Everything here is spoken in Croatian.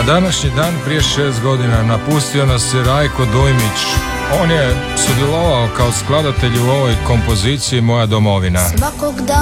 Na današnji dan prije 6 godina napustio nas je Rajko Dujmić. On je sudjelovao kao skladatelj u ovoj kompoziciji Moja domovina.